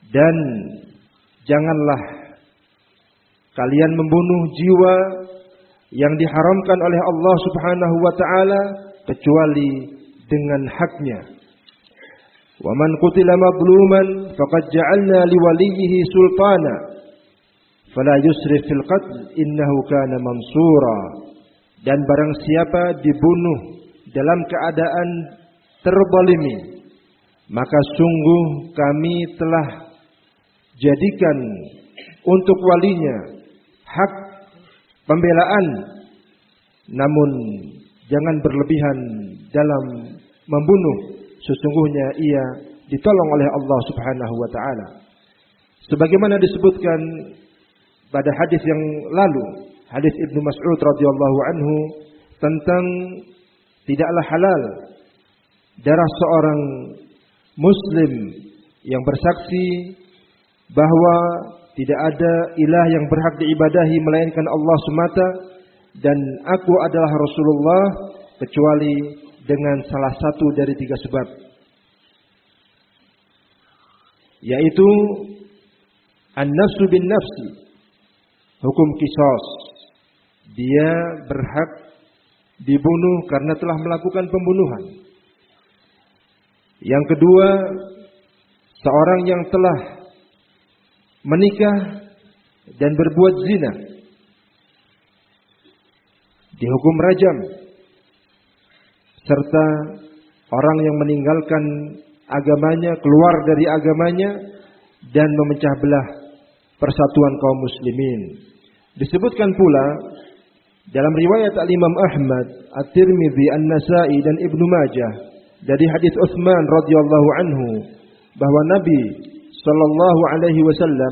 Dan janganlah kalian membunuh jiwa yang diharamkan oleh Allah Subhanahu wa taala kecuali dengan haknya. Wa man qutila mazluman faqad ja'alna liwaliyhi sultana fala yusrif fil qatl innahu kana mansura. Dan barang siapa dibunuh dalam keadaan terzalimi, maka sungguh kami telah jadikan untuk walinya hak pembelaan, namun jangan berlebihan dalam membunuh, sesungguhnya ia ditolong oleh Allah Subhanahu wa taala. Sebagaimana disebutkan pada hadis yang lalu, hadis Ibnu Mas'ud radhiyallahu anhu tentang tidaklah halal darah seorang muslim yang bersaksi bahwa tidak ada ilah yang berhak diibadahi melainkan Allah semata dan aku adalah Rasulullah, kecuali dengan salah satu dari 3 sebab, yaitu an-nafsu bin nafsi, hukum qisas, dia berhak dibunuh karena telah melakukan pembunuhan. Yang kedua, seorang yang telah menikah dan berbuat zina dihukum rajam, serta orang yang meninggalkan agamanya, keluar dari agamanya dan memecah belah persatuan kaum muslimin. Disebutkan pula dalam riwayat Al-Imam Ahmad, At-Tirmidzi, An-Nasa'i dan Ibnu Majah dari hadis Utsman radhiyallahu anhu bahwa Nabi sallallahu alaihi wasallam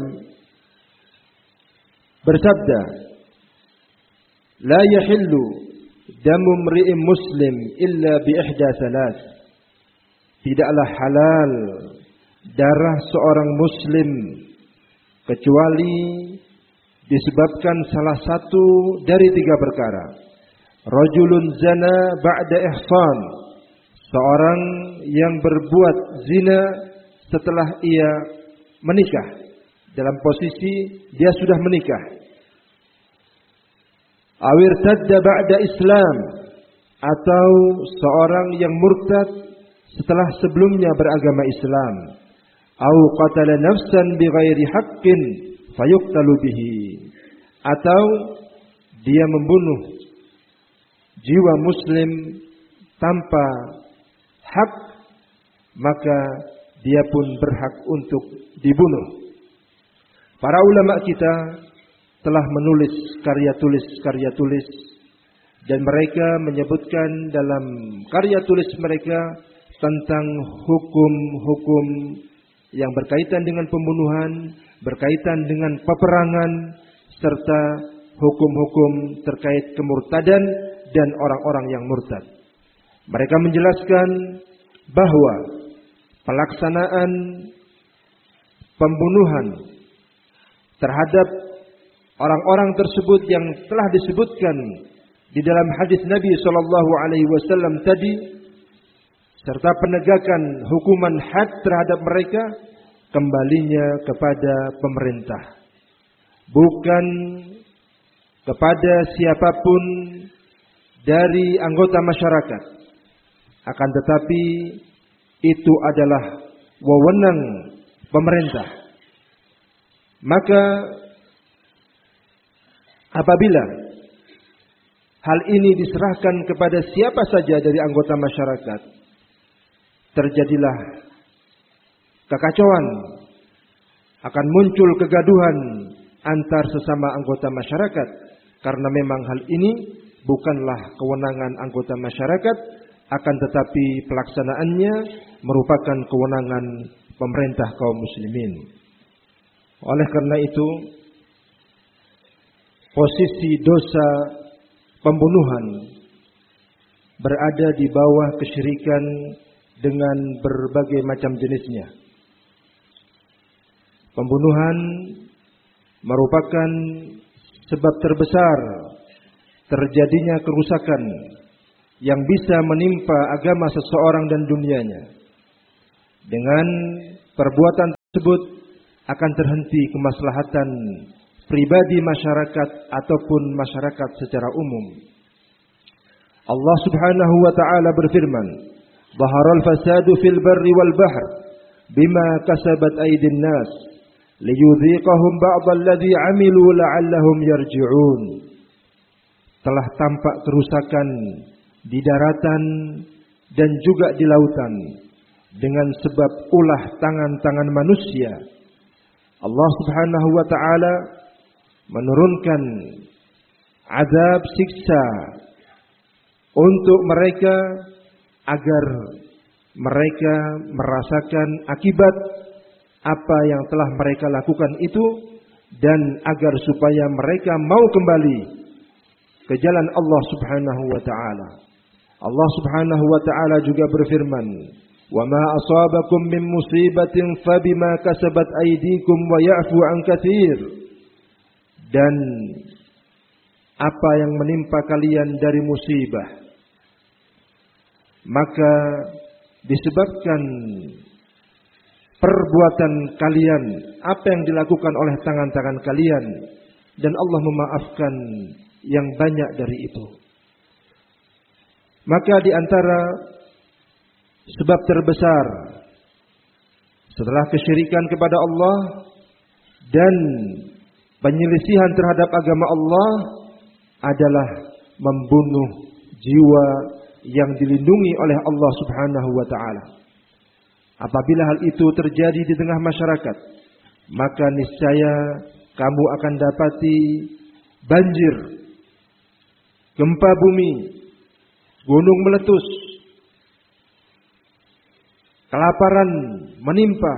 bersabda, "La yahillu damu imri'in muslim illa bi ihda thalath." Tidaklah halal darah seorang muslim kecuali disebabkan salah satu dari 3 perkara. Rajulun zana ba'da ihsan, seorang yang berbuat zina setelah ia menikah, dalam posisi dia sudah menikah. Awir tadda ba'da Islam, atau seorang yang murtad setelah sebelumnya beragama Islam. Au qatala nafsan bighairi haqqin fayuqtalu bihi, atau dia membunuh jiwa muslim tanpa hak, maka dia pun berhak untuk dibunuh. Para ulama kita telah menulis karya tulis dan mereka menyebutkan dalam karya tulis mereka tentang hukum-hukum yang berkaitan dengan pembunuhan, berkaitan dengan peperangan, serta hukum-hukum terkait kemurtadan dan orang-orang yang murtad. Mereka menjelaskan bahwa pelaksanaan pembunuhan terhadap orang-orang tersebut yang telah disebutkan di dalam hadis Nabi sallallahu alaihi wasallam tadi, serta penegakan hukuman had terhadap mereka, kembalinya kepada pemerintah, bukan kepada siapapun dari anggota masyarakat. Akan tetapi itu adalah wewenang pemerintah. Maka apabila hal ini diserahkan kepada siapa saja dari anggota masyarakat, terjadilah kekacauan, akan muncul kegaduhan antar sesama anggota masyarakat, karena memang hal ini bukanlah kewenangan anggota masyarakat, akan tetapi pelaksanaannya merupakan kewenangan pemerintah kaum muslimin. Oleh karena itu, posisi dosa pembunuhan berada di bawah kesyirikan dengan berbagai macam jenisnya. Pembunuhan merupakan sebab terbesar terjadinya kerusakan yang bisa menimpa agama seseorang dan dunianya. Dengan perbuatan tersebut, akan terhenti kemaslahatan pribadi masyarakat ataupun masyarakat secara umum. Allah Subhanahu wa taala berfirman, "Dhaharal fasadu fil barri wal bahr bima kasabat aydin nas liyudhiqahum ba'dal ladzi 'amilu la'allahum yarji'un." Telah tampak kerusakan di daratan dan juga di lautan dengan sebab ulah tangan-tangan manusia. Allah Subhanahu wa taala menurunkan azab siksa untuk mereka agar mereka merasakan akibat apa yang telah mereka lakukan itu, dan agar supaya mereka mau kembali ke jalan Allah Subhanahu wa taala. Allah Subhanahu wa taala juga berfirman, "Wa ma asabakum min musibatin fabima kasabat aydikum wa ya'fu an katsir." Dan apa yang menimpa kalian dari musibah, maka disebabkan perbuatan kalian, apa yang dilakukan oleh tangan-tangan kalian, dan Allah memaafkan yang banyak dari itu. Maka di antara sebab terbesar setelah kesyirikan kepada Allah dan penyelisihan terhadap agama Allah adalah membunuh jiwa yang dilindungi oleh Allah Subhanahu wa taala. Apabila hal itu terjadi di tengah masyarakat, maka niscaya kamu akan dapati banjir, gempa bumi, gunung meletus, kelaparan menimpa,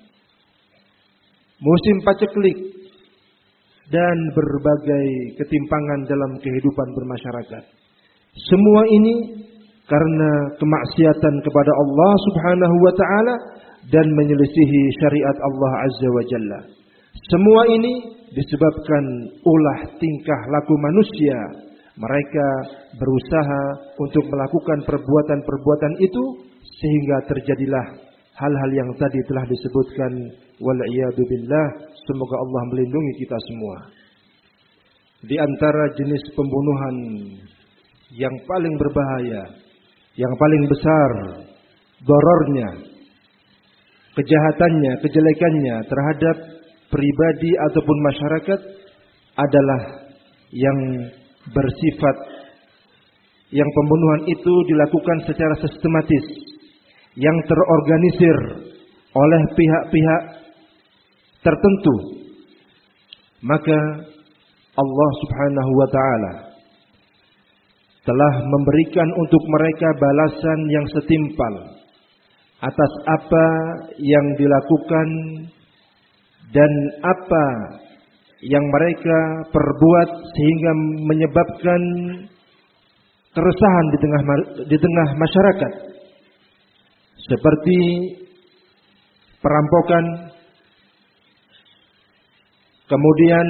musim paceklik, dan berbagai ketimpangan dalam kehidupan bermasyarakat. Semua ini karena kemaksiatan kepada Allah Subhanahu wa taala dan menyelisihi syariat Allah Azza wa Jalla. Semua ini disebabkan ulah tingkah laku manusia. Mereka berusaha untuk melakukan perbuatan-perbuatan itu sehingga terjadilah hal-hal yang tadi telah disebutkan. Wal'iyadu billah. Semoga Allah melindungi kita semua. Di antara jenis pembunuhan yang paling berbahaya, yang paling besar dorornya, kejahatannya, kejelekannya terhadap pribadi ataupun masyarakat adalah yang bersifat, yang pembunuhan itu dilakukan secara sistematis, yang terorganisir oleh pihak-pihak tertentu. Maka Allah Subhanahu wa taala telah memberikan untuk mereka balasan yang setimpal atas apa yang dilakukan dan apa yang mereka perbuat sehingga menyebabkan keresahan di tengah masyarakat, seperti perampokan, kemudian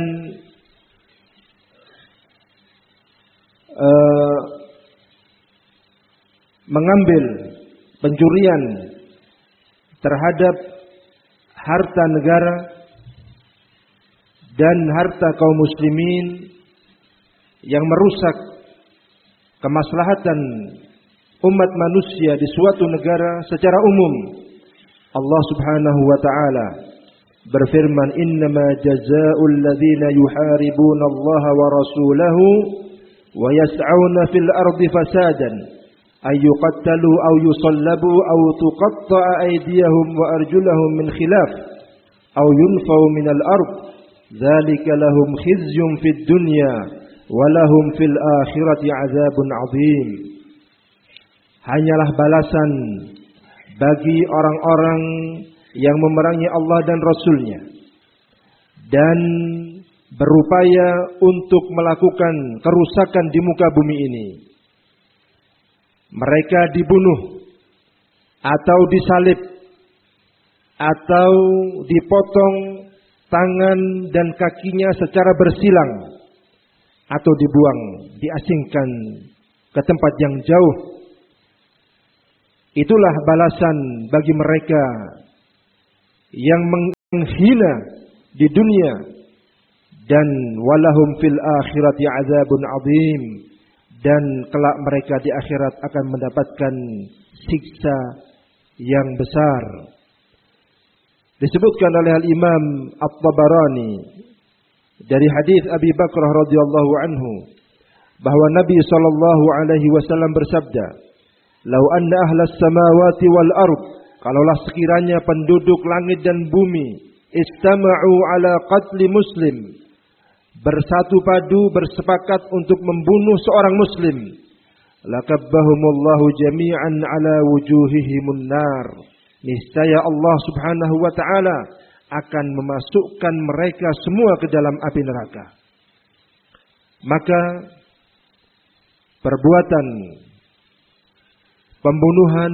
mengambil pencurian terhadap harta negara dan harta kaum muslimin yang merusak kemaslahatan umat manusia di suatu negara secara umum. Allah Subhanahu wa taala berfirman, "Innama jazaa'ul ladzina yuharibuna Allah wa rasulahu wa yas'auna fil ardi fasadan ay yuqattalu aw yusallabu aw tuqatta'a aydiyahum wa arjuluhum min khilaf aw yunfaw min al-ard dzalika lahum khizyun fid dunya wa lahum fil akhirati 'adzabun 'adzim." Hanyalah balasan bagi orang-orang yang memerangi Allah dan Rasul-Nya dan berupaya untuk melakukan kerusakan di muka bumi ini. Mereka dibunuh atau disalib atau dipotong tangan dan kakinya secara bersilang atau dibuang, diasingkan ke tempat yang jauh. Itulah balasan bagi mereka yang menghina di dunia, dan walahum fil akhirati adzabun adzim, dan kelak mereka di akhirat akan mendapatkan siksa yang besar. Disebutkan oleh Al-Imam At-Tabarani dari hadis Abi Bakrah radhiyallahu anhu bahwa Nabi sallallahu alaihi wasallam bersabda, "Lau anna ahlas samawati wal ard," kalaulah sekiranya penduduk langit dan bumi istama'u ala qatli muslim, bersatu padu bersepakat untuk membunuh seorang muslim, lakabbahumullahu jami'an ala wujuhihimun nar, niscaya Allah Subhanahu wa taala akan memasukkan mereka semua ke dalam api neraka. Maka perbuatan pembunuhan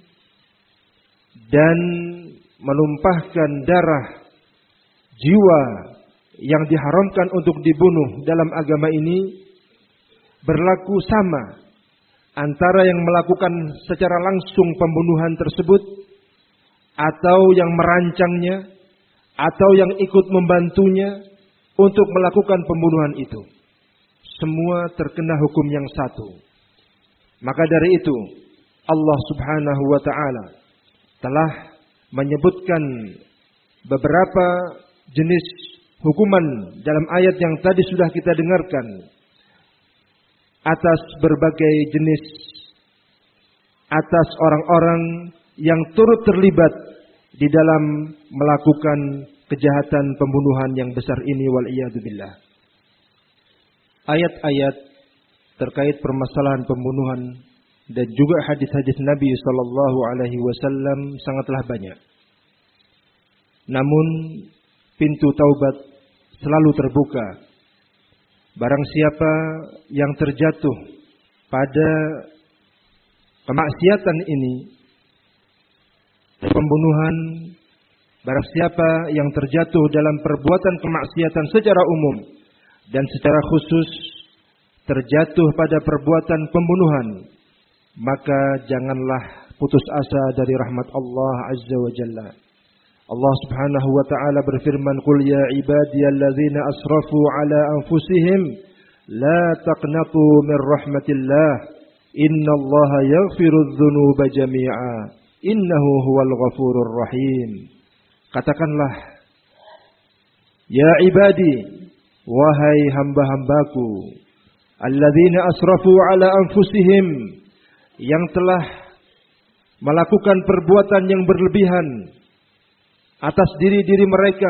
dan menumpahkan darah jiwa yang diharamkan untuk dibunuh dalam agama ini berlaku sama antara yang melakukan secara langsung pembunuhan tersebut, atau yang merancangnya, atau yang ikut membantunya untuk melakukan pembunuhan itu. Semua terkena hukum yang satu. Maka dari itu Allah Subhanahu wa taala telah menyebutkan beberapa jenis hukuman dalam ayat yang tadi sudah kita dengarkan atas berbagai jenis, atas orang-orang yang turut terlibat di dalam melakukan kejahatan pembunuhan yang besar ini, wal iyadu billah. Ayat-ayat terkait permasalahan pembunuhan dan juga hadis-hadis Nabi sallallahu alaihi wasallam sangatlah banyak. Namun pintu taubat selalu terbuka. Barang siapa yang terjatuh pada kemaksiatan ini, pembunuhan, barang siapa yang terjatuh dalam perbuatan kemaksiatan secara umum dan secara khusus terjatuh pada perbuatan pembunuhan, maka janganlah putus asa dari rahmat Allah Azza wa Jalla. Allah Subhanahu wa taala berfirman, "Qul ya ibadiyalladzina asrafu ala anfusihim la taqnatu min rahmatillah innallaha yaghfirudz dzunuba jami'a innahu huwal ghafurur rahim." Katakanlah, ya ibadi, wahai hamba-hambaku, alladzina asrafu ala anfusihim, yang telah melakukan perbuatan yang berlebihan atas diri-diri mereka,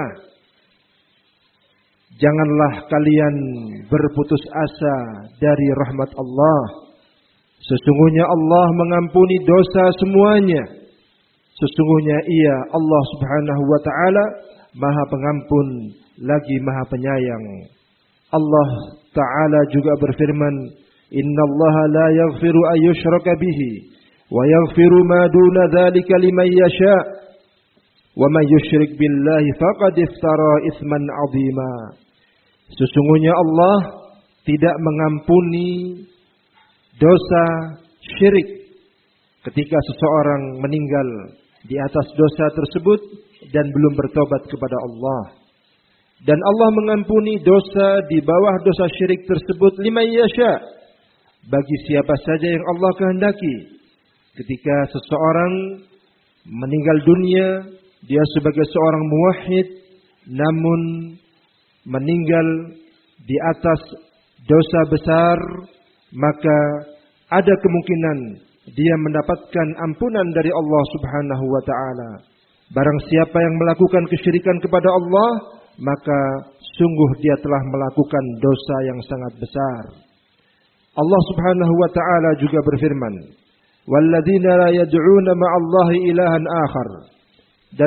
janganlah kalian berputus asa dari rahmat Allah. Sesungguhnya Allah mengampuni dosa semuanya. Sesungguhnya Ia, Allah Subhanahu wa taala, Maha Pengampun lagi Maha Penyayang. Allah taala juga berfirman, "Innallaha la yaghfiru an yushraka bihi wa yaghfiru ma duna dzalika liman yasha'. Wa may yusyrik billahi faqad iftara itsman 'azima." Sesungguhnya Allah tidak mengampuni dosa syirik ketika seseorang meninggal di atas dosa tersebut dan belum bertobat kepada Allah. Dan Allah mengampuni dosa di bawah dosa syirik tersebut liman yasha', bagi siapa saja yang Allah kehendaki. Ketika seseorang meninggal dunia, dia sebagai seorang muwahhid, namun meninggal di atas dosa besar, maka ada kemungkinan dia mendapatkan ampunan dari Allah Subhanahu wa taala. Barang siapa yang melakukan kesyirikan kepada Allah, maka sungguh dia telah melakukan dosa yang sangat besar. Allah Subhanahu wa taala juga berfirman, "Walladzina la yad'una ma'allahi ilahan akhar." Dan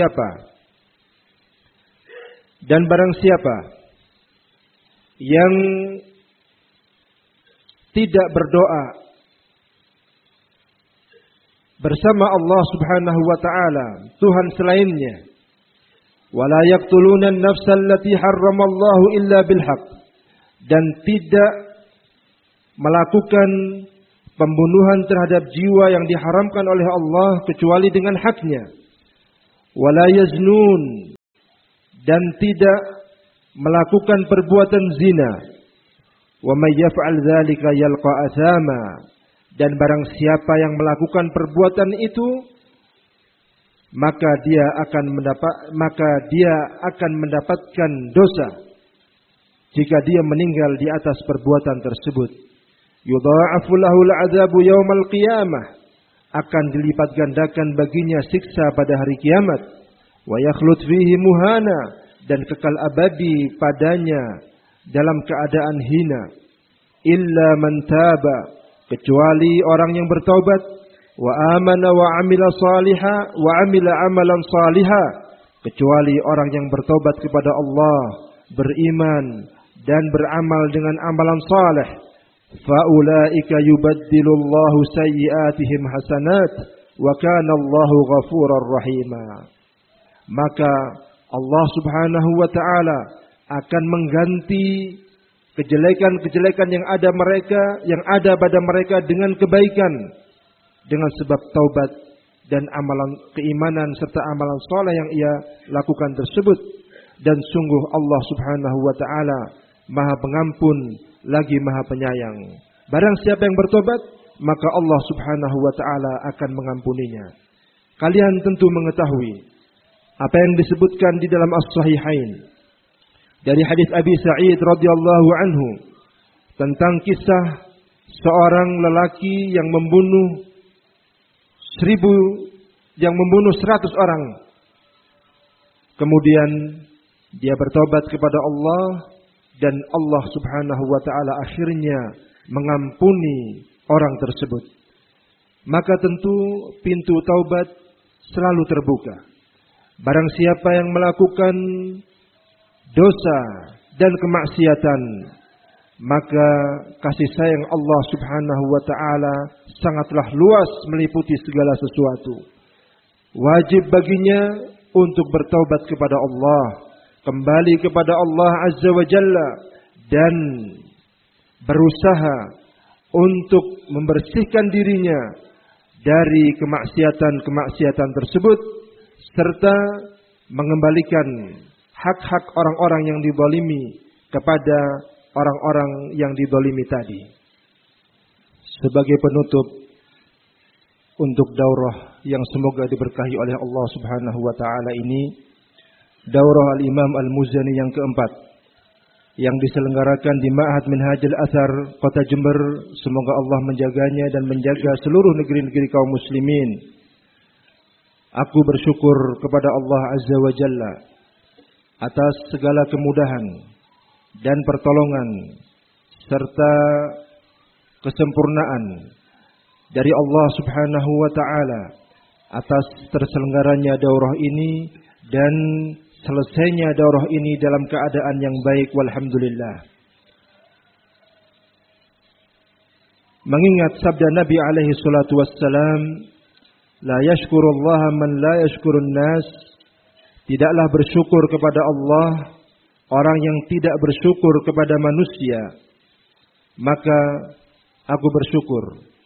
barang siapa yang tidak berdoa bersama Allah Subhanahu wa taala, Tuhan selainnya, wala yaqtuluna an-nafsa allati harramallahu illa bil haqq, dan tidak melakukan pembunuhan terhadap jiwa yang diharamkan oleh Allah kecuali dengan haknya, wala yaznun, dan tidak melakukan perbuatan zina. Wa may yaf'al dzalika yalqa athama, dan barang siapa yang melakukan perbuatan itu maka dia akan mendapatkan dosa jika dia meninggal di atas perbuatan tersebut. Yudha'afu lahul 'adzabu yaumal qiyamah, akan dilipat gandakan baginya siksa pada hari kiamat. Wa yakhlud fihi muhana, dan kekal abadi padanya dalam keadaan hina. Illa man taba, kecuali orang yang bertaubat, wa amana wa amila salihah wa amila amalan salihah, kecuali orang yang bertaubat kepada Allah, beriman dan beramal dengan amalan saleh. Faulaika yubaddilullahu sayyi'atihim hasanat wa kana Allahu ghafurar rahima. Maka Allah Subhanahu wa taala akan mengganti kejelekan-kejelekan yang ada pada mereka dengan kebaikan, dengan sebab taubat dan amalan keimanan serta amalan saleh yang ia lakukan tersebut. Dan sungguh Allah Subhanahu wa taala Maha Pengampun lagi Maha Penyayang. Barang siapa yang bertobat, maka Allah Subhanahu wa taala akan mengampuninya. Kalian tentu mengetahui apa yang disebutkan di dalam As-Sahihain dari hadis Abi Sa'id radhiyallahu anhu tentang kisah seorang lelaki yang membunuh 100 orang. Kemudian dia bertobat kepada Allah dan Allah Subhanahu wa taala akhirnya mengampuni orang tersebut. Maka tentu pintu taubat selalu terbuka. Barang siapa yang melakukan dosa dan kemaksiatan, maka kasih sayang Allah Subhanahu wa taala sangatlah luas meliputi segala sesuatu. Wajib baginya untuk bertaubat kepada Allah, kembali kepada Allah Azza wa Jalla, dan berusaha untuk membersihkan dirinya dari kemaksiatan-kemaksiatan tersebut, serta mengembalikan hak-hak orang-orang yang dizalimi kepada orang-orang yang dizalimi tadi. Sebagai penutup untuk daurah yang semoga diberkahi oleh Allah Subhanahu wa taala ini, daurah Al-Imam Al-Muzani yang keempat yang diselenggarakan di Ma'had Minhajul Athar Kota Jember. Semoga Allah menjaganya dan menjaga seluruh negeri-negeri kaum muslimin. Aku bersyukur kepada Allah Azza wa Jalla atas segala kemudahan dan pertolongan serta kesempurnaan dari Allah Subhanahu wa taala atas terselenggaranya daurah ini dan selesainya daurah ini dalam keadaan yang baik, walhamdulillah. Mengingat sabda Nabi alaihi salatu wassalam, la yashkurullaha man la yashkurun nas, tidaklah bersyukur kepada Allah orang yang tidak bersyukur kepada manusia. Maka aku bersyukur,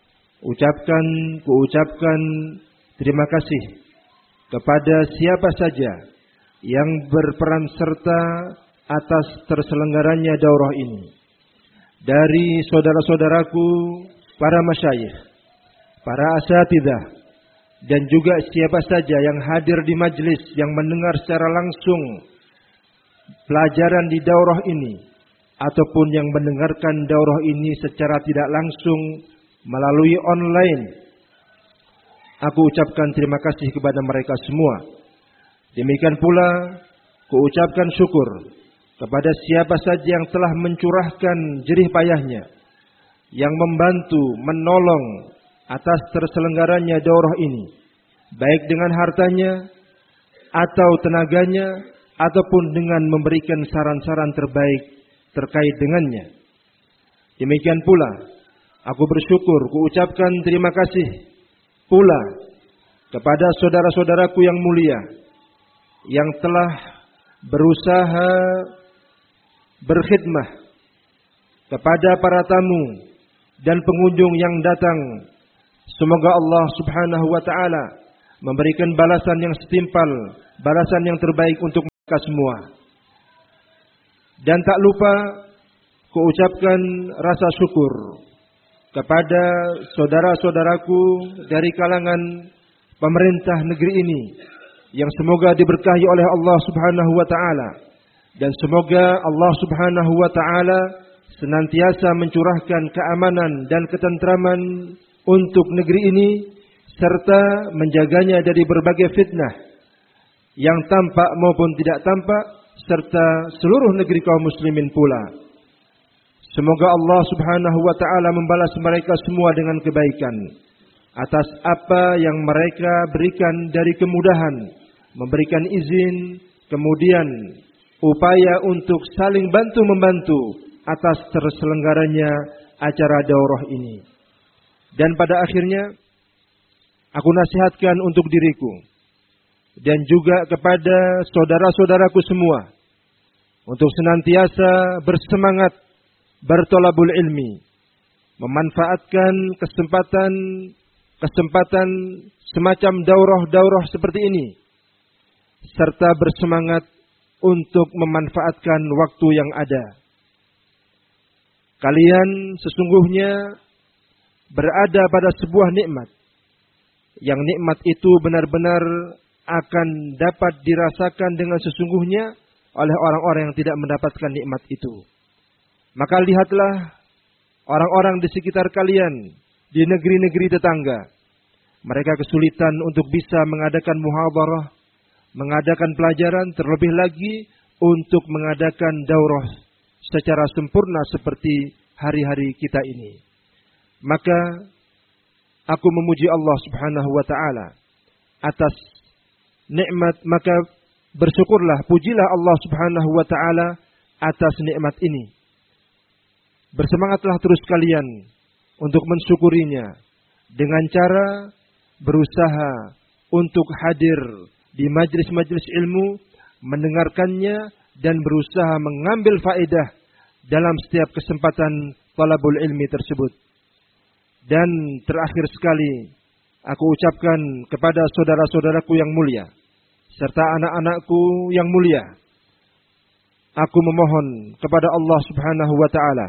kuucapkan terima kasih kepada siapa saja yang berperan serta atas terselenggaranya daurah ini. Dari saudara-saudaraku, para masyayikh, para asatidzah, dan juga siapa saja yang hadir di majlis yang mendengar secara langsung pelajaran di daurah ini, ataupun yang mendengarkan daurah ini secara tidak langsung melalui online. Aku ucapkan terima kasih kepada mereka semua. Demikian pula kuucapkan syukur kepada siapa saja yang telah mencurahkan jerih payahnya, yang membantu, menolong atas terselenggaranya daurah ini, baik dengan hartanya atau tenaganya, ataupun dengan memberikan saran-saran terbaik terkait dengannya. Demikian pula aku bersyukur, kuucapkan terima kasih pula kepada saudara-saudaraku yang mulia yang telah berusaha berkhidmah kepada para tamu dan pengunjung yang datang. Semoga Allah Subhanahu wa taala memberikan balasan yang setimpal, balasan yang terbaik untuk mereka semua. Dan tak lupa kuucapkan rasa syukur kepada saudara-saudaraku dari kalangan pemerintah negeri ini yang semoga diberkahi oleh Allah Subhanahu wa taala, dan semoga Allah Subhanahu wa taala senantiasa mencurahkan keamanan dan ketentraman untuk negeri ini serta menjaganya dari berbagai fitnah yang tampak maupun tidak tampak, serta seluruh negeri kaum muslimin pula. Semoga Allah Subhanahu wa taala membalas mereka semua dengan kebaikan atas apa yang mereka berikan dari kemudahan, memberikan izin, kemudian upaya untuk saling bantu-membantu atas terselenggaranya acara daurah ini. Dan pada akhirnya aku nasihatkan untuk diriku dan juga kepada saudara-saudaraku semua untuk senantiasa bersemangat bertolabul ilmi, memanfaatkan kesempatan semacam daurah-daurah seperti ini, serta bersemangat untuk memanfaatkan waktu yang ada. Kalian sesungguhnya berada pada sebuah nikmat, yang nikmat itu benar-benar akan dapat dirasakan dengan sesungguhnya oleh orang-orang yang tidak mendapatkan nikmat itu. Maka lihatlah orang-orang di sekitar kalian di negeri-negeri tetangga. Mereka kesulitan untuk bisa mengadakan muhadharah, mengadakan pelajaran, terlebih lagi untuk mengadakan daurah secara sempurna seperti hari-hari kita ini. Maka aku memuji Allah Subhanahu wa taala atas nikmat, maka bersyukurlah, pujilah Allah Subhanahu wa taala atas nikmat ini. Bersemangatlah terus kalian untuk mensyukurinya dengan cara berusaha untuk hadir di majlis-majlis ilmu, mendengarkannya dan berusaha mengambil faedah dalam setiap kesempatan talabul ilmi tersebut. Dan terakhir sekali, aku ucapkan kepada saudara-saudaraku yang mulia serta anak-anakku yang mulia, aku memohon kepada Allah Subhanahu wa taala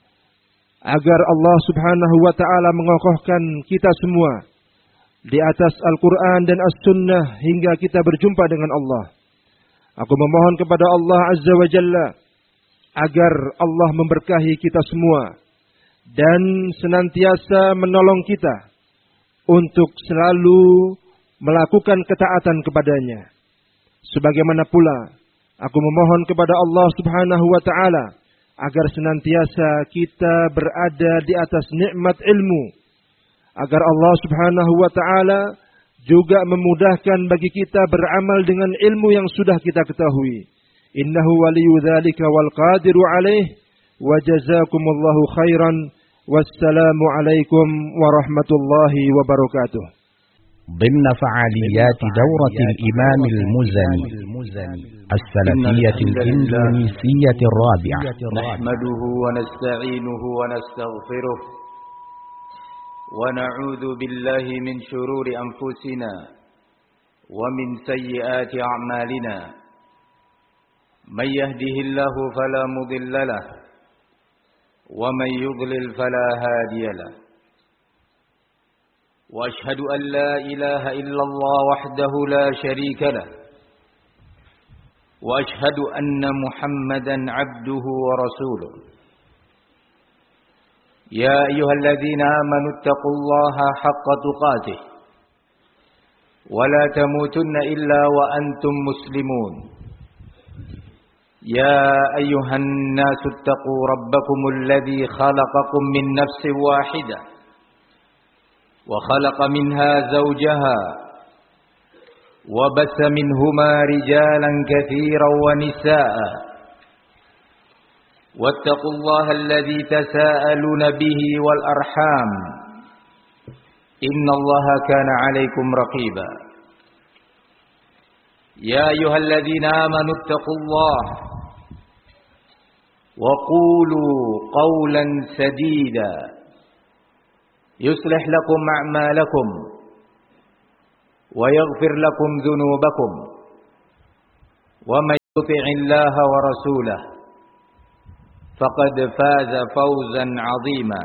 agar Allah Subhanahu wa taala mengokohkan kita semua di atas Al-Quran dan As-Sunnah hingga kita berjumpa dengan Allah. Aku memohon kepada Allah Azza wa Jalla agar Allah memberkahi kita semua dan senantiasa menolong kita untuk selalu melakukan ketaatan kepadanya. Sebagaimana pula aku memohon kepada Allah Subhanahu wa taala agar senantiasa kita berada di atas nikmat ilmu, agar Allah Subhanahu wa taala juga memudahkan bagi kita beramal dengan ilmu yang sudah kita ketahui. Innahu waliyyu dzalika wal qadiru alaih, wa jazakumullahu khairan, wassalamu alaikum warahmatullahi wabarakatuh. ضمن فعاليات دورة الإمام المزني السلفية الإندونيسية الرابعة، نحمده ونستعينه ونستغفره ونعوذ بالله من شرور أنفسنا ومن سيئات أعمالنا، من يهده الله فلا مضل له ومن يضلل فلا هادي له، وأشهد أن لا إله إلا الله وحده لا شريك له، وأشهد أن محمدا عبده ورسوله. يا أيها الذين آمنوا اتقوا الله حق تقاته ولا تموتن إلا وأنتم مسلمون. يا أيها الناس اتقوا ربكم الذي خلقكم من نفس واحدة وخلق منها زوجها وبث منهما رجالا كثيرا ونساء، واتقوا الله الذي تساءلون به والأرحام إن الله كان عليكم رقيبا. يا أيها الذين آمنوا اتقوا الله وقولوا قولا سديدا يصلح لكم أعمالكم ويغفر لكم ذنوبكم، ومن يطع الله ورسوله فقد فاز فوزا عظيما.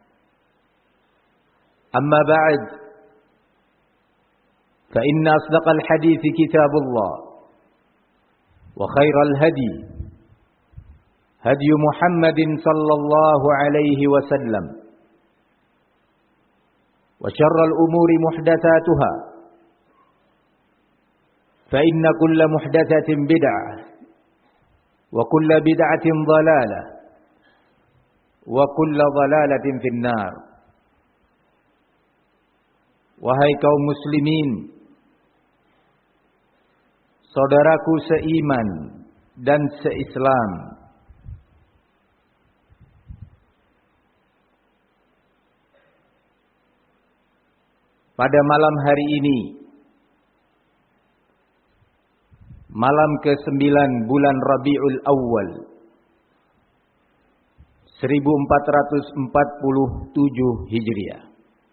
أما بعد فإن أصدق الحديث كتاب الله وخير الهدي هدي محمد صلى الله عليه وسلم وشر الأمور محدثاتها فإن كل محدثة بدعة وكل بدعة ضلالة وكل ضلالة في النار. Wahai kaum muslimin, saudaraku seiman dan seislam, pada malam hari ini, malam ke-9 bulan Rabiul Awal 1447 Hijriah,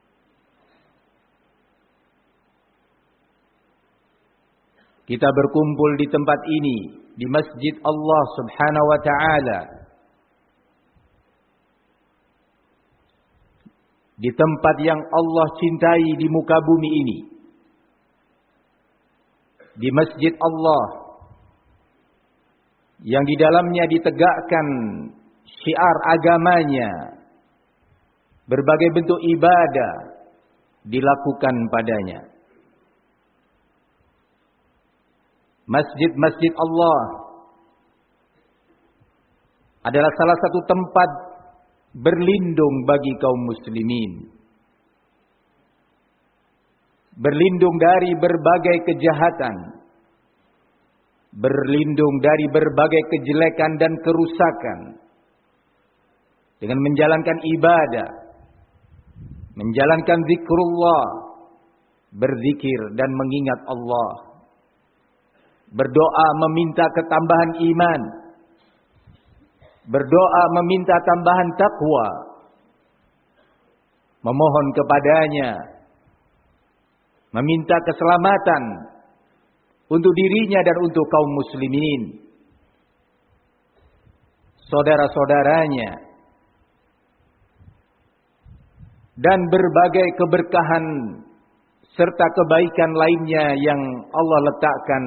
kita berkumpul di tempat ini, di Masjid Allah Subhanahu wa Ta'ala, di tempat yang Allah cintai di muka bumi ini, di Masjid Allah yang di dalamnya ditegakkan syiar agamanya, berbagai bentuk ibadah dilakukan padanya. Masjid-masjid Allah adalah salah satu tempat berlindung bagi kaum muslimin, berlindung dari berbagai kejahatan, berlindung dari berbagai kejelekan dan kerusakan, dengan menjalankan ibadah, menjalankan zikrullah, berzikir dan mengingat Allah, berdoa meminta ketambahan iman, berdoa meminta tambahan takwa, memohon kepadanya, meminta keselamatan untuk dirinya dan untuk kaum muslimin, saudara-saudaranya, dan berbagai keberkahan serta kebaikan lainnya yang Allah letakkan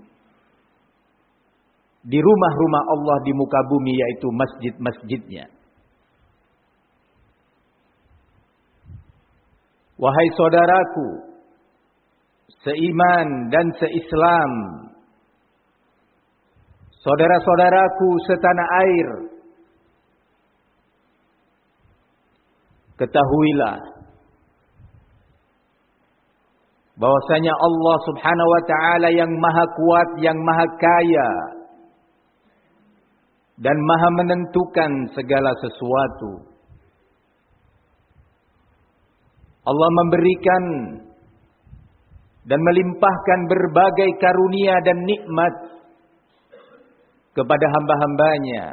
di rumah-rumah Allah di muka bumi, yaitu masjid-masjidnya. Wahai saudaraku seiman dan seislam, saudara-saudaraku setanah air, ketahuilah bahwasanya Allah Subhanahu wa Ta'ala yang maha kuat, yang maha kaya, dan maha menentukan segala sesuatu. Allah memberikan dan melimpahkan berbagai karunia dan nikmat kepada hamba-hambanya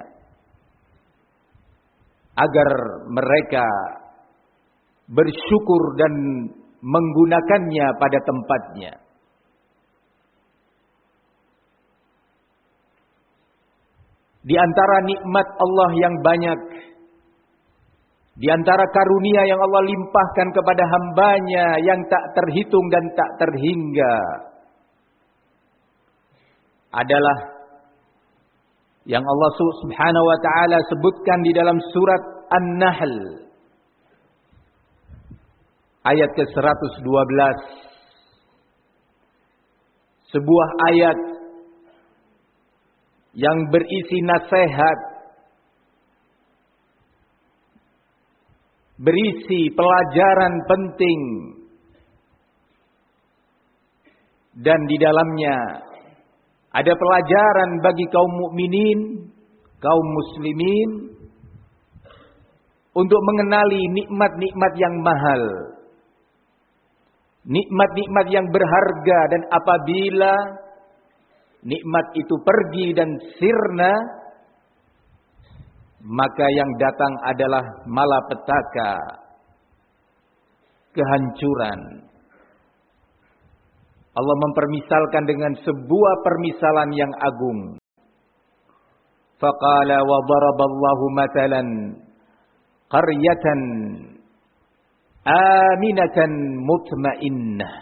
agar mereka bersyukur dan menggunakannya pada tempatnya. Di antara nikmat Allah yang banyak, di antara karunia yang Allah limpahkan kepada hambanya yang tak terhitung dan tak terhingga, adalah yang Allah Subhanahu wa Ta'ala sebutkan di dalam surat An-Nahl ayat ke-112. Sebuah ayat yang berisi nasihat, berisi pelajaran penting, dan di dalamnya ada pelajaran bagi kaum mukminin, kaum muslimin, untuk mengenali nikmat-nikmat yang mahal, nikmat-nikmat yang berharga, dan apabila nikmat itu pergi dan sirna, maka yang datang adalah malapetaka, kehancuran. Allah mempermisalkan dengan sebuah permisalan yang agung. faqala wa daraballahu matalan qaryatan aminatan mutmainnah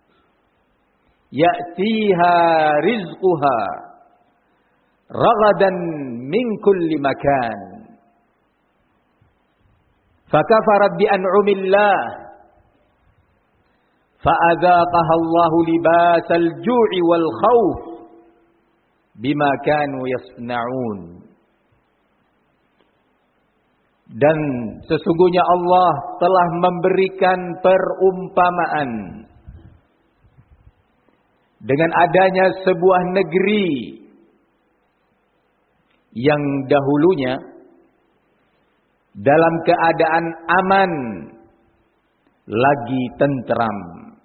ya'tiha rizquha ragadan min kulli makan fakafarat bi an'umillah fa'adzaqaha Allahu libasal ju'i wal khauf bima kanu yasna'un. Dan sesungguhnya Allah telah memberikan perumpamaan dengan adanya sebuah negeri yang dahulunya dalam keadaan aman, lagi tentram.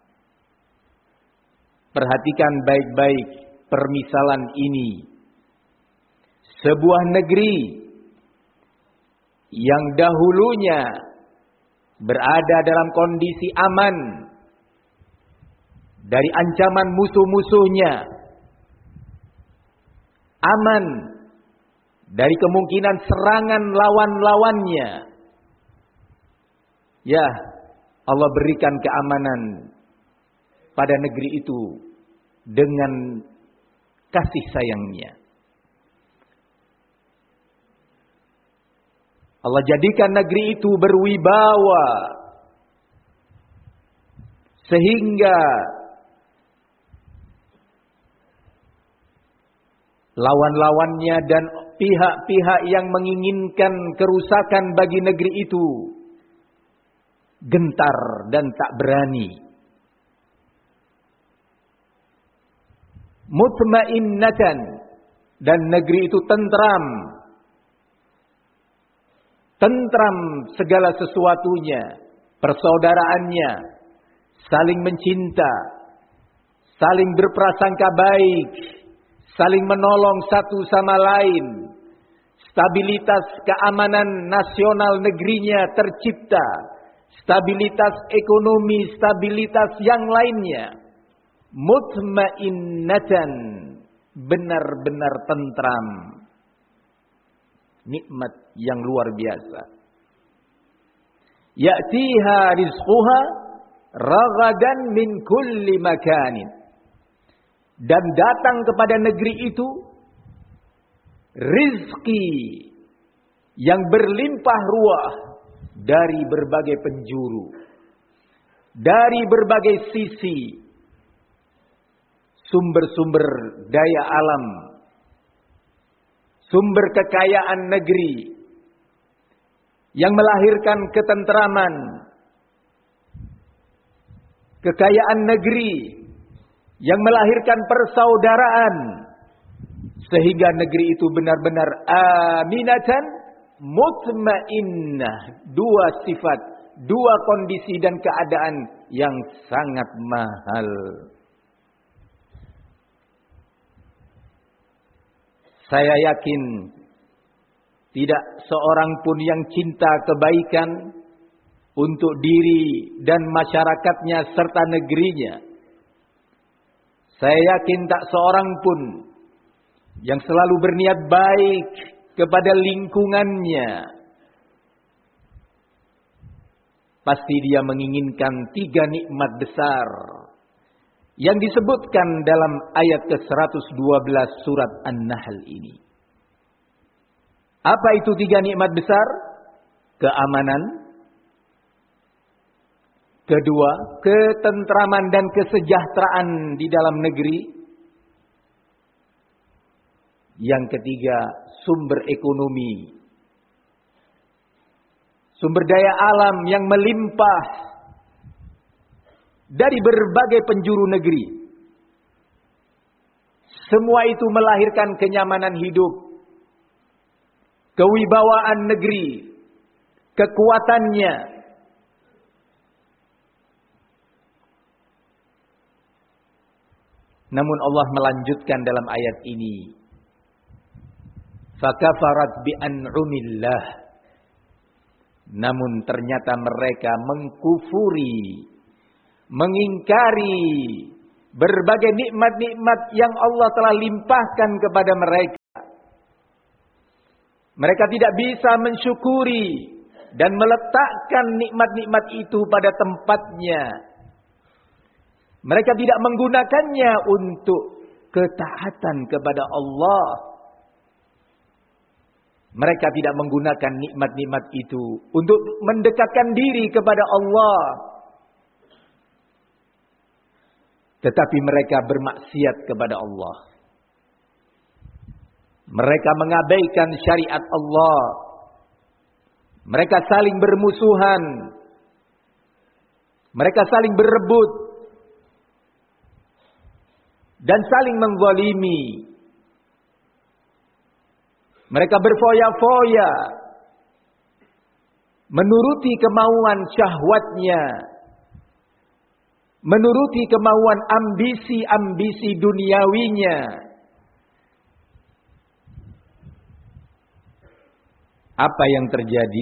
Perhatikan baik-baik permisalan ini. Sebuah negeri yang dahulunya berada dalam kondisi aman dari ancaman musuh-musuhnya, aman dari kemungkinan serangan lawan-lawannya. Ya, Allah berikan keamanan pada negeri itu dengan kasih sayangnya. Allah jadikan negeri itu berwibawa sehingga lawan-lawannya dan pihak-pihak yang menginginkan kerusakan bagi negeri itu gentar dan tak berani. Mutmainnatan, dan negeri itu tentram. Tentram segala sesuatunya, persaudaraannya, saling mencinta, saling berprasangka baik, saling menolong satu sama lain. Stabilitas keamanan nasional negerinya tercipta. Stabilitas ekonomi, stabilitas yang lainnya. Mutmainnatan, benar-benar tentram. Nikmat yang luar biasa. Ya'tiha rizquha ragadan min kulli makanin. Dan datang kepada negeri itu rizki yang berlimpah ruah dari berbagai penjuru, dari berbagai sisi, sumber-sumber daya alam, sumber kekayaan negeri yang melahirkan ketentraman, kekayaan negeri yang melahirkan persaudaraan, sehingga negeri itu benar-benar aminatan mutmainnah. Dua sifat, dua kondisi dan keadaan yang sangat mahal. Saya yakin tidak seorang pun yang cinta kebaikan untuk diri dan masyarakatnya serta negerinya. Saya yakin tak seorang pun yang selalu berniat baik kepada lingkungannya. Pasti dia menginginkan 3 nikmat besar yang disebutkan dalam ayat ke-112 surat An-Nahl ini. Apa itu 3 nikmat besar? Keamanan. Kedua, ketentraman dan kesejahteraan di dalam negeri. Yang ketiga, sumber ekonomi. Sumber daya alam yang melimpah dari berbagai penjuru negeri. Semua itu melahirkan kenyamanan hidup, kewibawaan negeri, kekuatannya. Namun Allah melanjutkan dalam ayat ini. Fakafarat bi an'umillah. Namun ternyata mereka mengkufuri, mengingkari berbagai nikmat-nikmat yang Allah telah limpahkan kepada mereka. Mereka tidak bisa mensyukuri dan meletakkan nikmat-nikmat itu pada tempatnya. Mereka tidak menggunakannya untuk ketaatan kepada Allah. Mereka tidak menggunakan nikmat-nikmat itu untuk mendekatkan diri kepada Allah. Tetapi mereka bermaksiat kepada Allah. Mereka mengabaikan syariat Allah. Mereka saling bermusuhan. Mereka saling berebut. Dan saling menzzalimi. Mereka berfoya-foya. Menuruti kemauan syahwatnya. Menuruti kemauan ambisi-ambisi duniawinya. Apa yang terjadi?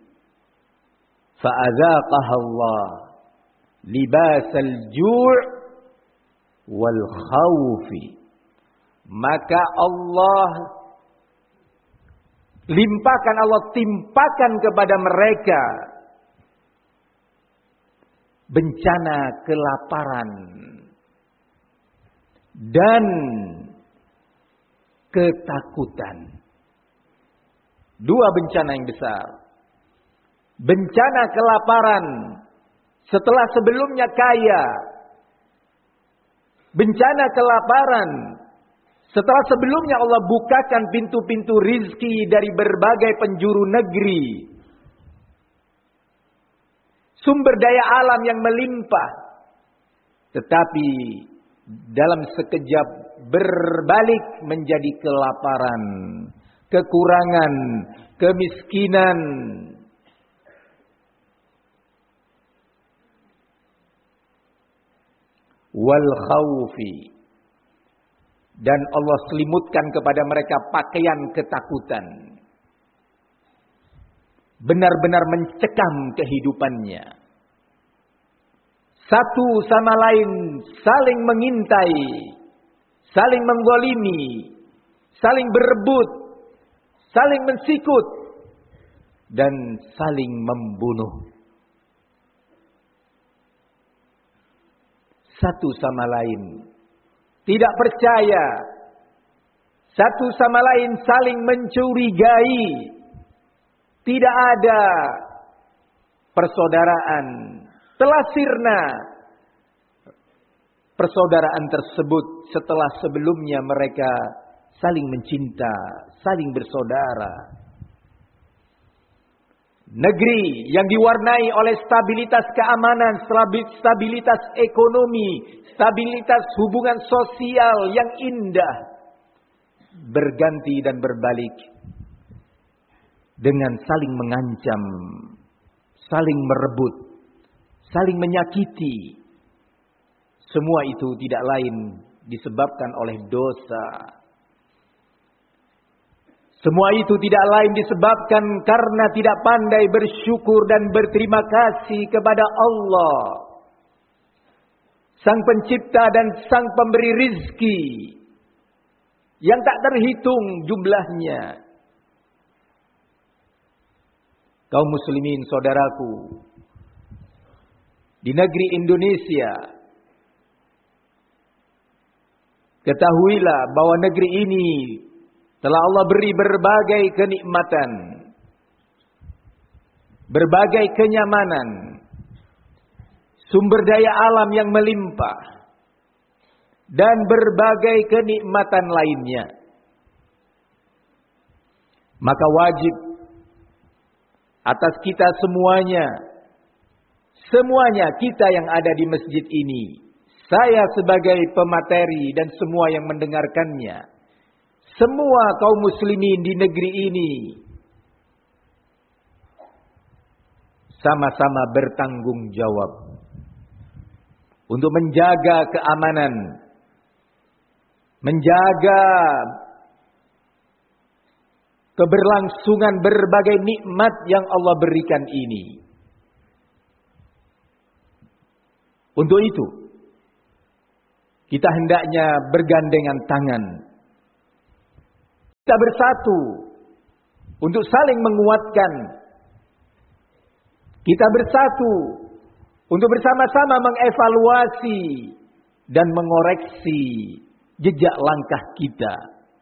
Fa'adzaqaha Allah libasal ju' wal khawfi. Maka Allah limpahkan, Allah timpakan kepada mereka bencana kelaparan dan ketakutan. Dua bencana yang besar. Bencana kelaparan setelah sebelumnya kaya. Bencana kelaparan setelah sebelumnya Allah bukakan pintu-pintu rizki dari berbagai penjuru negeri. Sumber daya alam yang melimpah. Tetapi dalam sekejap berbalik menjadi kelaparan, kekurangan, kemiskinan. Wal khawfi. Dan Allah selimutkan kepada mereka pakaian ketakutan. Benar-benar mencekam kehidupannya. Satu sama lain saling mengintai, saling menggolimi, saling berebut, saling mensikut, dan saling membunuh. Satu sama lain tidak percaya, satu sama lain saling mencurigai. Tidak ada persaudaraan, telah sirna persaudaraan tersebut setelah sebelumnya mereka saling mencinta, saling bersaudara. Negeri yang diwarnai oleh stabilitas keamanan, stabilitas ekonomi, stabilitas hubungan sosial yang indah, berganti dan berbalik dengan saling mengancam, saling merebut, saling menyakiti. Semua itu tidak lain disebabkan oleh dosa. Semua itu tidak lain disebabkan karena tidak pandai bersyukur dan berterima kasih kepada Allah, Sang Pencipta dan Sang Pemberi rizki yang tak terhitung jumlahnya. Kaum muslimin saudaraku, di negeri Indonesia, ketahuilah bahwa negeri ini telah Allah beri berbagai kenikmatan, berbagai kenyamanan, sumber daya alam yang melimpah, dan berbagai kenikmatan lainnya. Maka wajib atas kita semuanya kita yang ada di masjid ini, saya sebagai pemateri dan semua yang mendengarkannya, semua kaum muslimin di negeri ini sama-sama bertanggung jawab untuk menjaga keamanan, menjaga keberlangsungan berbagai nikmat yang Allah berikan ini. Untuk itu, kita hendaknya bergandengan tangan. Kita bersatu untuk saling menguatkan. Kita bersatu untuk bersama-sama mengevaluasi dan mengoreksi jejak langkah kita.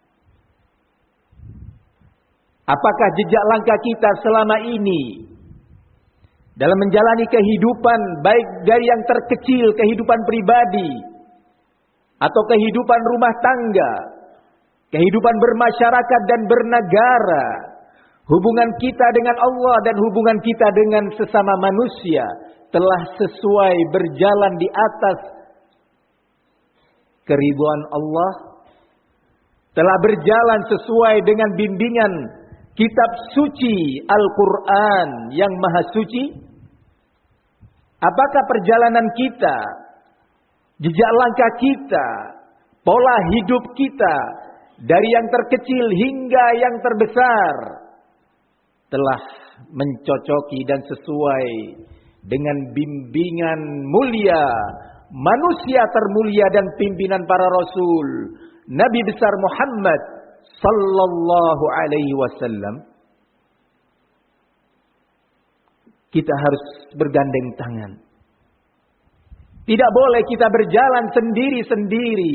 Apakah jejak langkah kita selama ini dalam menjalani kehidupan, baik dari yang terkecil, kehidupan pribadi, atau kehidupan rumah tangga, kehidupan bermasyarakat dan bernegara, hubungan kita dengan Allah dan hubungan kita dengan sesama manusia telah sesuai berjalan di atas keridhaan Allah, telah berjalan sesuai dengan bimbingan kitab suci Al-Quran yang maha suci? Apakah perjalanan kita, jejak langkah kita, pola hidup kita dari yang terkecil hingga yang terbesar telah mencocoki dan sesuai dengan bimbingan mulia manusia termulia dan pimpinan para rasul, Nabi besar Muhammad sallallahu alaihi wasallam? Kita harus bergandeng tangan. Tidak boleh kita berjalan sendiri-sendiri.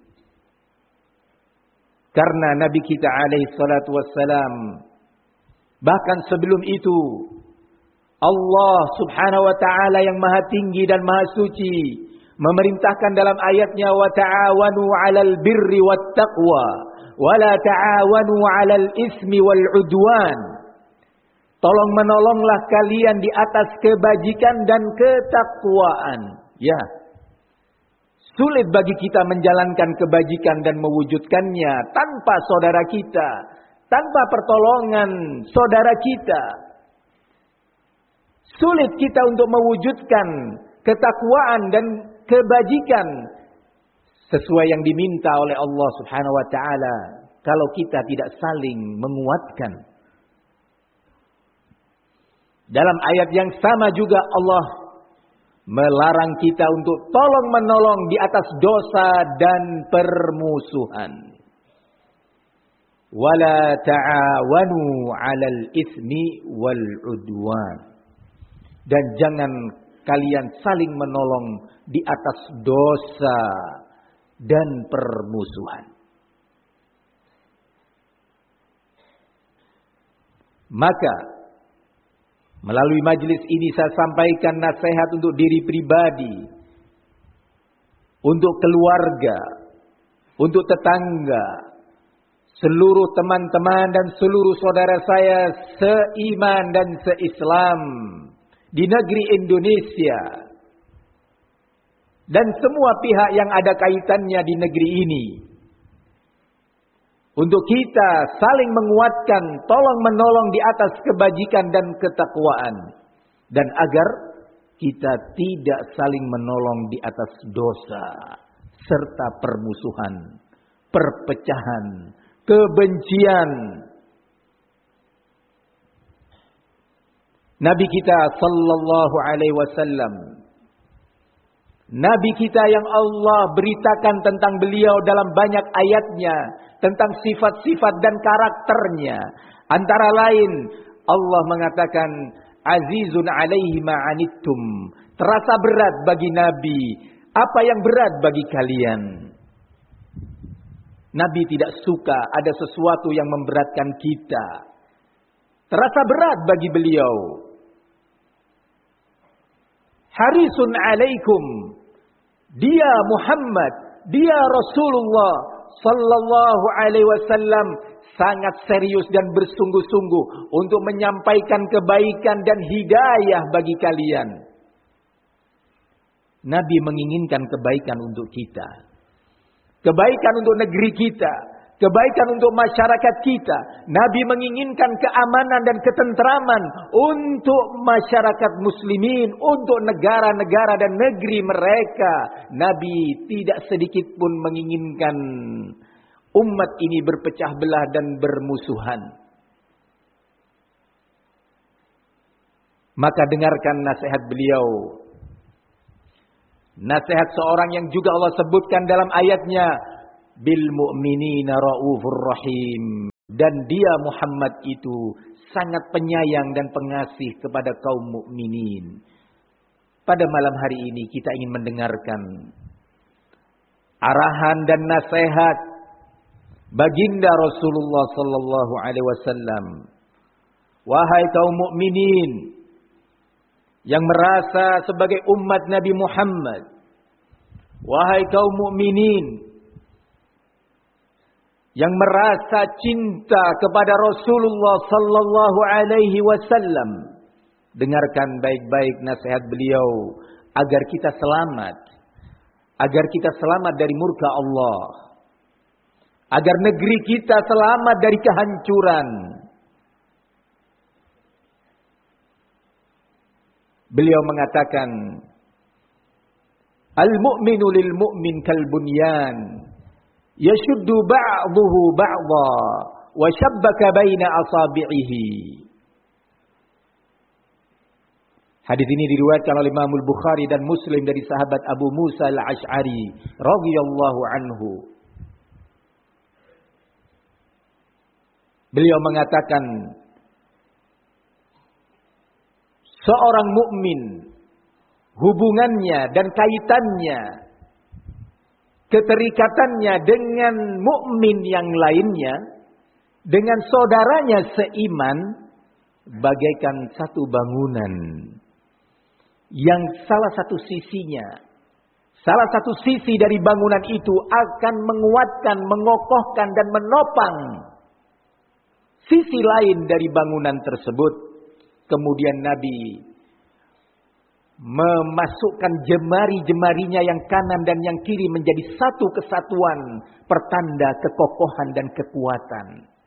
Karena Nabi kita alaihi salatu wassalam, bahkan sebelum itu, Allah subhanahu wa ta'ala yang maha tinggi dan maha suci memerintahkan dalam ayatnya, wa ta'awanu 'alal birri wat taqwa wa la ta'awanu 'alal ismi wal 'udwan. Tolong menolonglah kalian di atas kebajikan dan ketakwaan. Ya. Sulit bagi kita menjalankan kebajikan dan mewujudkannya tanpa saudara kita, tanpa pertolongan saudara kita. Sulit kita untuk mewujudkan ketakwaan dan kebajikan sesuai yang diminta oleh Allah Subhanahu wa taala kalau kita tidak saling menguatkan. Dalam ayat yang sama juga Allah melarang kita untuk tolong-menolong di atas dosa dan permusuhan. Wala ta'awanu 'alal itsmi wal 'udwan. Dan jangan kalian saling menolong di atas dosa dan permusuhan. Maka melalui majelis ini saya sampaikan nasihat untuk diri pribadi, untuk keluarga, untuk tetangga, seluruh teman-teman dan seluruh saudara saya seiman dan seislam di negeri Indonesia dan semua pihak yang ada kaitannya di negeri ini. Untuk kita saling menguatkan, tolong-menolong di atas kebajikan dan ketakwaan. Dan agar kita tidak saling menolong di atas dosa, serta permusuhan, perpecahan, kebencian. Nabi kita sallallahu alaihi wasallam, Nabi kita yang Allah beritakan tentang beliau dalam banyak ayatnya, tentang sifat-sifat dan karakternya. Antara lain Allah mengatakan, azizun alaihi ma'anittum. Terasa berat bagi Nabi apa yang berat bagi kalian. Nabi tidak suka ada sesuatu yang memberatkan kita. Terasa berat bagi beliau. Harisun alaikum. Dia Muhammad, dia Rasulullah sallallahu alaihi wasallam sangat serius dan bersungguh-sungguh untuk menyampaikan kebaikan dan hidayah bagi kalian. Nabi menginginkan kebaikan untuk kita. Kebaikan untuk negeri kita, kebaikan untuk masyarakat kita. Nabi menginginkan keamanan dan ketentraman untuk masyarakat muslimin, untuk negara-negara dan negeri mereka. Nabi tidak sedikit pun menginginkan umat ini berpecah belah dan bermusuhan. Maka dengarkan nasihat beliau. Nasihat seorang yang juga Allah sebutkan dalam ayatnya, bil mu'minina raufur rahim. Dan dia Muhammad itu sangat penyayang dan pengasih kepada kaum mukminin. Pada malam hari ini kita ingin mendengarkan arahan dan nasihat baginda Rasulullah sallallahu alaihi wasallam. Wahai kaum mukminin yang merasa sebagai umat Nabi Muhammad, wahai kaum mukminin yang merasa cinta kepada Rasulullah sallallahu alaihi wasallam, dengarkan baik-baik nasihat beliau agar kita selamat, agar kita selamat dari murka Allah, agar negeri kita selamat dari kehancuran. Beliau mengatakan, al-mu'minu lil-mu'min kal-bunyan, yashuddu ba'duhu ba'dha wa shabbaka baina asabi'ihi. Hadis ini diriwayatkan oleh Imam Al-Bukhari dan Muslim dari sahabat Abu Musa Al-Asy'ari radhiyallahu anhu. Beliau mengatakan, seorang mukmin hubungannya dan kaitannya, keterikatannya dengan mukmin yang lainnya, dengan saudaranya seiman, bagaikan satu bangunan yang salah satu sisinya, salah satu sisi dari bangunan itu akan menguatkan, mengokohkan dan menopang sisi lain dari bangunan tersebut. Kemudian Nabi memasukkan jemari-jemarinya yang kanan dan yang kiri menjadi satu kesatuan, pertanda kekokohan dan kekuatan.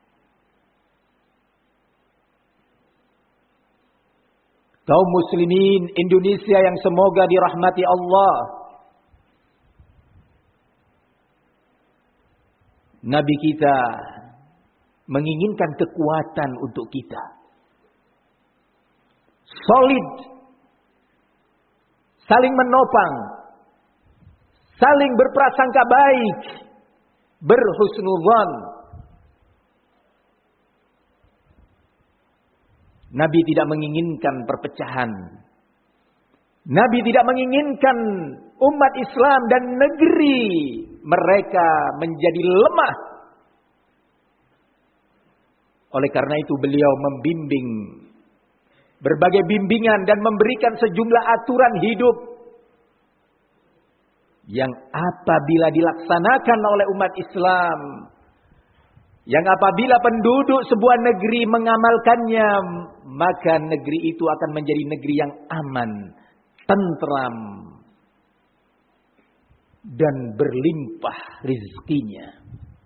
Kaum muslimin Indonesia yang semoga dirahmati Allah, Nabi kita menginginkan kekuatan untuk kita. Solid, saling menopang, saling berprasangka baik, berhusnudzan. Nabi tidak menginginkan perpecahan. Nabi tidak menginginkan umat Islam dan negeri mereka menjadi lemah. Oleh karena itu beliau membimbing berbagai bimbingan dan memberikan sejumlah aturan hidup yang apabila dilaksanakan oleh umat Islam, yang apabila penduduk sebuah negeri mengamalkannya, maka negeri itu akan menjadi negeri yang aman, tentram, dan berlimpah rezekinya.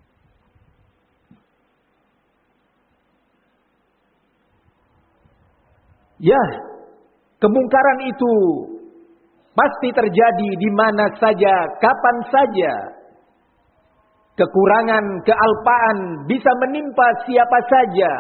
Ya, kemungkaran itu pasti terjadi di mana saja, kapan saja. Kekurangan, kealpaan bisa menimpa siapa saja.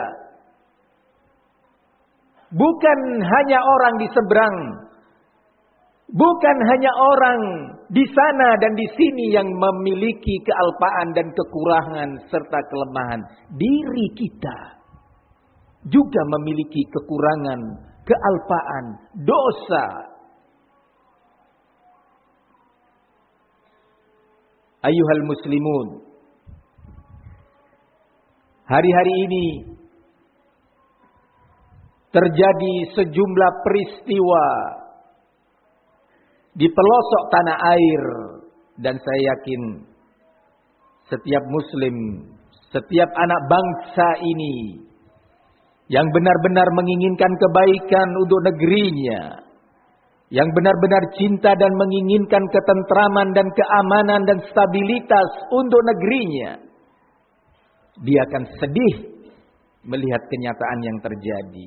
Bukan hanya orang di seberang, bukan hanya orang di sana dan di sini yang memiliki kealpaan dan kekurangan serta kelemahan. Diri kita juga memiliki kekurangan, kealpaan, dosa. Ayyuhal muslimun, hari-hari ini terjadi sejumlah peristiwa di pelosok tanah air, dan saya yakin setiap muslim, setiap anak bangsa ini yang benar-benar menginginkan kebaikan untuk negerinya, yang benar-benar cinta dan menginginkan ketentraman dan keamanan dan stabilitas untuk negerinya, dia akan sedih melihat kenyataan yang terjadi.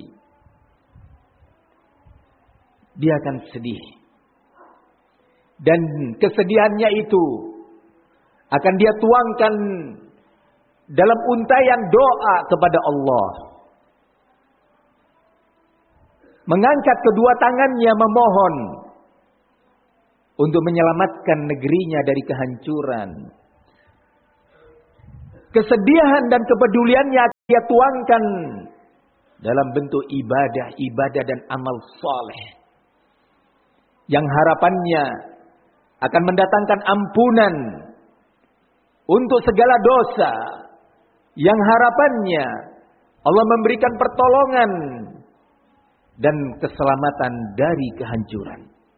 Dia akan sedih. Dan kesedihannya itu akan dia tuangkan dalam untayan doa kepada Allah. Mengangkat kedua tangannya memohon untuk menyelamatkan negerinya dari kehancuran. kesedihan dan kepeduliannya dia tuangkan dalam bentuk ibadah dan amal soleh. Yang harapannya akan mendatangkan ampunan untuk segala dosa. Yang harapannya Allah memberikan pertolongan dan keselamatan dari kehancuran.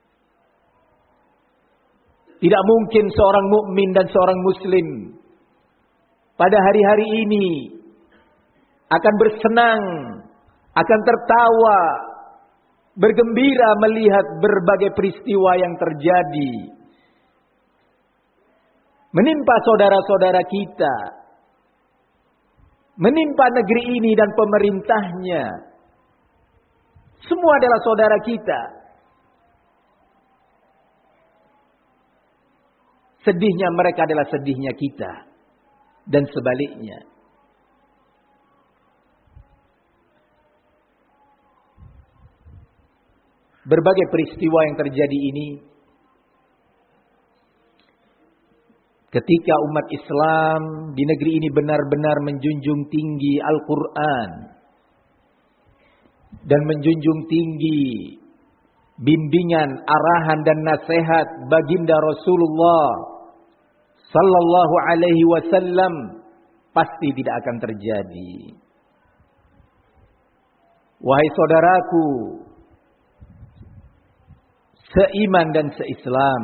Tidak mungkin seorang mukmin dan seorang muslim pada hari-hari ini akan bersenang, akan tertawa, bergembira melihat berbagai peristiwa yang terjadi menimpa saudara-saudara kita, menimpa negeri ini dan pemerintahnya. Semua adalah saudara kita. Sedihnya mereka adalah sedihnya kita. Dan sebaliknya. Berbagai peristiwa yang terjadi ini, ketika umat Islam di negeri ini benar-benar menjunjung tinggi Al-Quran dan menjunjung tinggi bimbingan, arahan dan nasihat baginda Rasulullah Sallallahu Alaihi Wasallam, pasti tidak akan terjadi. Wahai saudaraku, seiman dan seislam,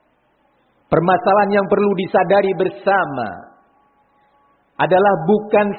permasalahan yang perlu disadari bersama adalah bukan